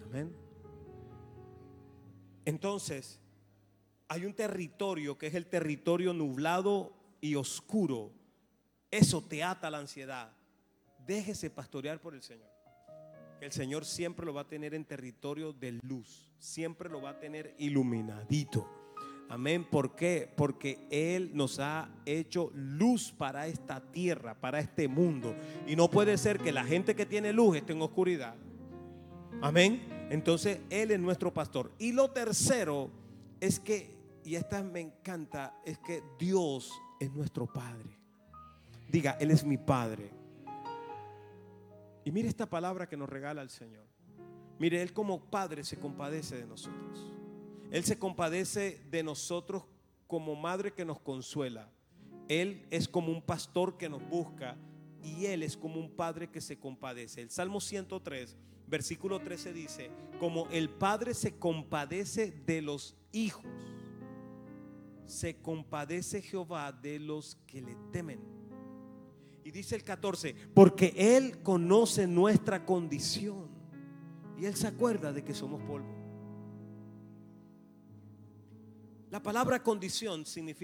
Amén. Entonces, hay un territorio que es el territorio nublado y oscuro. Eso te ata a la ansiedad. Déjese pastorear por el Señor. El Señor siempre lo va a tener en territorio de luz. Siempre lo va a tener iluminadito. Amén. ¿Por qué? Porque Él nos ha hecho luz para esta tierra, para este mundo. Y no puede ser que la gente que tiene luz esté en oscuridad. Amén. Entonces Él es nuestro pastor. Y lo tercero es que, y esta me encanta, es que Dios es nuestro Padre. Diga, Él es mi Padre. Y mire esta palabra que nos regala el Señor. Mire, Él como Padre se compadece de nosotros. Él se compadece de nosotros como madre que nos consuela. Él es como un pastor que nos busca. Y Él es como un padre que se compadece. El Salmo 103, versículo 13 dice: como el Padre se compadece de los hijos, se compadece Jehová de los que le temen. Y dice el 14: porque Él conoce nuestra condición y Él se acuerda de que somos polvo. La palabra condición significa